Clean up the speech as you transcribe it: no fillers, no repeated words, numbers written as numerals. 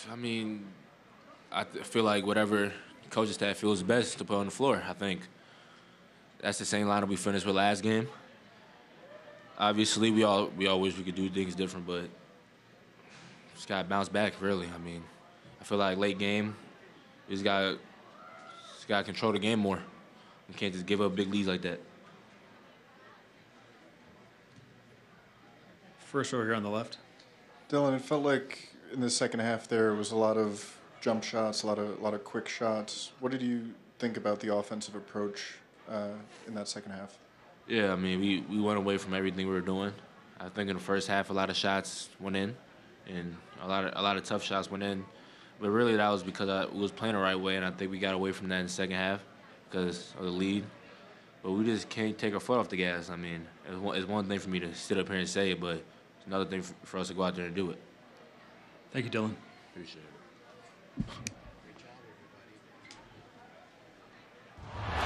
I mean, feel like whatever coaching staff feels best to put on the floor. I think that's the same lineup we finished with last game. Obviously, we all wish we could do things different, but just got to bounce back, really. I mean, I feel like late game, we just got to control the game more. We can't just give up big leads like that. First row here on the left. Dylan, it felt like in the second half there was a lot of jump shots, a lot of quick shots. What did you think about the offensive approach in that second half? Yeah, I mean, we went away from everything we were doing. I think in the first half, a lot of shots went in, and a lot of tough shots went in. But really, that was because we was playing the right way, and I think we got away from that in the second half because of the lead. But we just can't take our foot off the gas. I mean, it's one thing for me to sit up here and say it, but it's another thing for us to go out there and do it. Thank you, Dylan. Appreciate it.